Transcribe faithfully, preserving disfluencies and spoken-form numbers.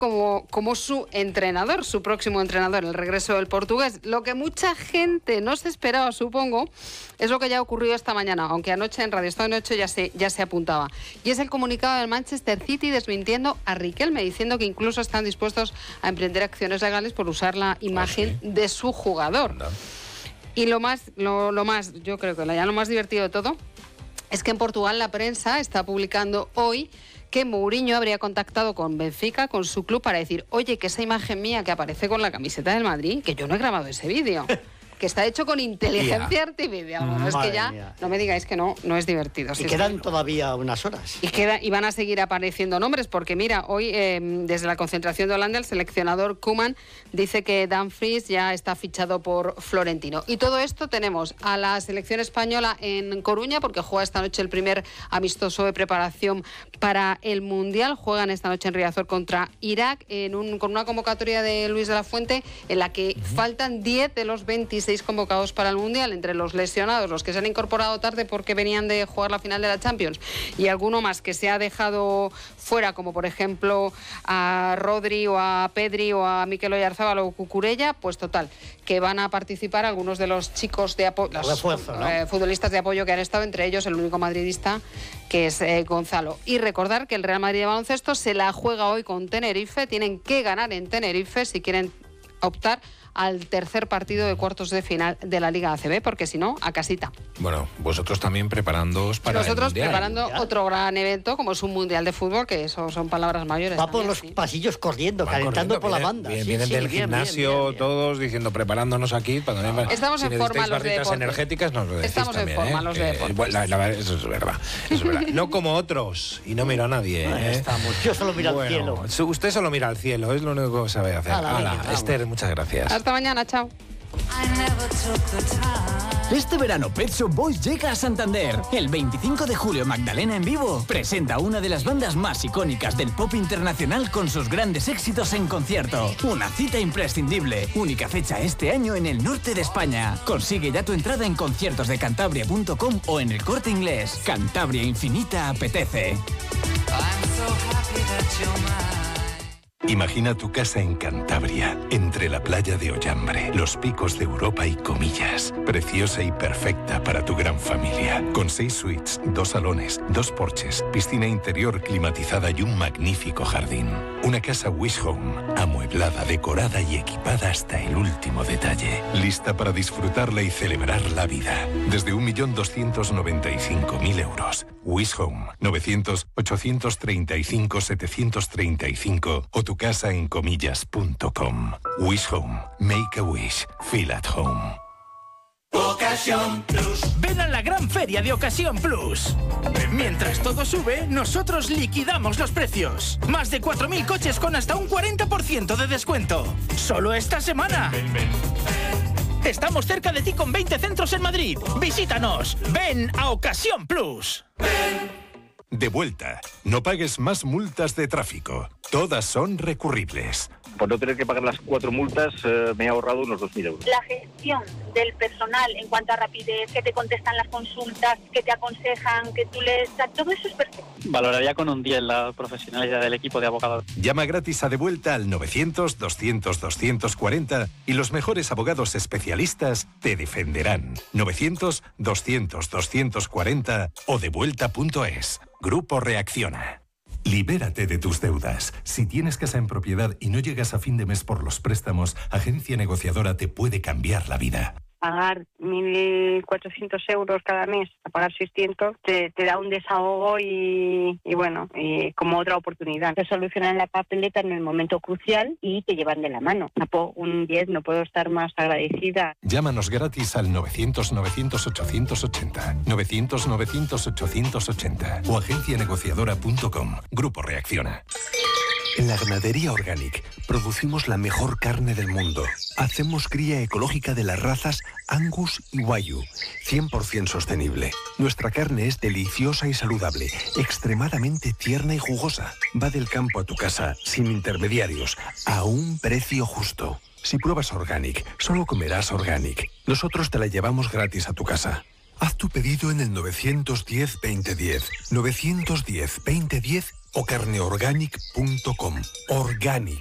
como, como su entrenador, su próximo entrenador, el regreso del portugués. Lo que mucha gente no se esperaba, supongo, es lo que ya ha ocurrido esta mañana, aunque anoche en Radio Estadio Noche ya se, ya se apuntaba. Y es el comunicado del Manchester City desmintiendo a Riquelme, diciendo que incluso están dispuestos a emprender acciones legales por usar la imagen oh, sí. de su jugador. No. Y lo más, lo, lo más, yo creo que ya lo más divertido de todo, es que en Portugal la prensa está publicando hoy que Mourinho habría contactado con Benfica, con su club, para decir, oye, que esa imagen mía que aparece con la camiseta del Madrid, que yo no he grabado ese vídeo, que está hecho con inteligencia yeah. artificial. Bueno, es que ya, mía. no me digáis que no, no es divertido. Y si quedan es todavía unas horas. Y, queda, y van a seguir apareciendo nombres, porque mira, hoy eh, desde la concentración de Holanda, el seleccionador Koeman dice que Dumfries ya está fichado por Florentino. Y todo esto tenemos a la selección española en Coruña, porque juega esta noche el primer amistoso de preparación para el Mundial. Juegan esta noche en Riazor contra Irak, en un, con una convocatoria de Luis de la Fuente, en la que uh-huh. faltan diez de los veintiséis convocados para el Mundial, entre los lesionados, los que se han incorporado tarde porque venían de jugar la final de la Champions, y alguno más que se ha dejado fuera, como por ejemplo a Rodri o a Pedri o a Mikel Oyarzabal o Cucurella. Pues total, que van a participar algunos de los chicos de apoyo, los Refuerzo, ¿no? eh, futbolistas de apoyo que han estado, entre ellos el único madridista, que es eh, Gonzalo. Y recordar que el Real Madrid de baloncesto se la juega hoy con Tenerife. Tienen que ganar en Tenerife si quieren optar al tercer partido de cuartos de final de la Liga A C B, porque si no, a casita. Bueno, vosotros también preparándoos para Nosotros el Mundial. preparando ¿Ya? otro gran evento, como es un Mundial de Fútbol, que eso son palabras mayores. Va por también, los sí. pasillos corriendo, Van calentando corriendo, por la vienen, banda. Vienen, sí, vienen sí, del bien, gimnasio bien, bien, bien. todos diciendo, preparándonos aquí. Para no. no, Estamos si en forma los de deportes. energéticas nos lo decís Estamos también, en forma ¿eh? los de deportes. Eh, la, la, eso es verdad. Eso es verdad. No como otros, y no miro a nadie. Ahí ¿eh? estamos. Yo solo miro bueno, al cielo. Usted solo mira al cielo, es lo único que sabe hacer. Hala, Hala, venga, Esther, muchas gracias. Hasta mañana, chao. Este verano Pet Shop Boys llega a Santander. El veinticinco de julio Magdalena en vivo presenta una de las bandas más icónicas del pop internacional con sus grandes éxitos en concierto. Una cita imprescindible. Única fecha este año en el norte de España. Consigue ya tu entrada en conciertos de cantabria punto com o en el Corte Inglés. Cantabria Infinita apetece. Imagina tu casa en Cantabria, entre la playa de Ollambre, los picos de Europa y Comillas. Preciosa y perfecta para tu gran familia. Con seis suites, dos salones, dos porches, piscina interior climatizada y un magnífico jardín. Una casa Wish Home, amueblada, decorada y equipada hasta el último detalle. Lista para disfrutarla y celebrar la vida. Desde un millón doscientos noventa y cinco mil euros. Wish Home, novecientos, ochocientos treinta y cinco, setecientos treinta y cinco o tu casa en comillas punto com. Wish Home. Make a wish. Feel at home. Ocasión Plus. Ven a la gran feria de Ocasión Plus. Mientras todo sube, nosotros liquidamos los precios. Más de cuatro mil coches con hasta un cuarenta por ciento de descuento. Solo esta semana. Ven, ven. Estamos cerca de ti con veinte centros en Madrid. Visítanos. Ven a Ocasión Plus. Ven. De vuelta. No pagues más multas de tráfico. Todas son recurribles. Por no tener que pagar las cuatro multas, eh, me he ahorrado unos dos mil euros. La gestión del personal en cuanto a rapidez, que te contestan las consultas, que te aconsejan, que tú les... Todo eso es perfecto. Valoraría con un diez la profesionalidad del equipo de abogados. Llama gratis a De Vuelta al novecientos, doscientos, doscientos cuarenta y los mejores abogados especialistas te defenderán. novecientos, doscientos, doscientos cuarenta o devuelta punto es. Grupo Reacciona. Libérate de tus deudas. Si tienes casa en propiedad y no llegas a fin de mes por los préstamos, Agencia Negociadora te puede cambiar la vida. Pagar mil cuatrocientos euros cada mes, a pagar seiscientos, te, te da un desahogo y, y bueno, y como otra oportunidad. Te solucionan la papeleta en el momento crucial y te llevan de la mano. Un diez, no puedo estar más agradecida. Llámanos gratis al novecientos, novecientos, ochocientos ochenta, novecientos, novecientos, ochocientos ochenta o agencia negociadora punto com. Grupo Reacciona. En la Ganadería Organic producimos la mejor carne del mundo. Hacemos cría ecológica de las razas Angus y Wagyu, cien por ciento sostenible. Nuestra carne es deliciosa y saludable, extremadamente tierna y jugosa. Va del campo a tu casa, sin intermediarios, a un precio justo. Si pruebas Organic, solo comerás Organic. Nosotros te la llevamos gratis a tu casa. Haz tu pedido en el novecientos diez, veinte diez, novecientos diez, veinte diez o carneorganic punto com. Organic,